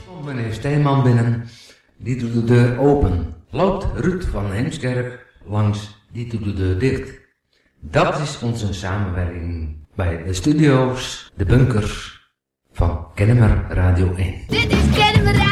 Komt meneer Steeman binnen, die doet de deur open. Loopt Ruud van Heemskerk langs, die doet de deur dicht. Dat is onze samenwerking bij de studio's, de bunkers van Kennemer Radio 1. Dit is Kennemer Radio 1.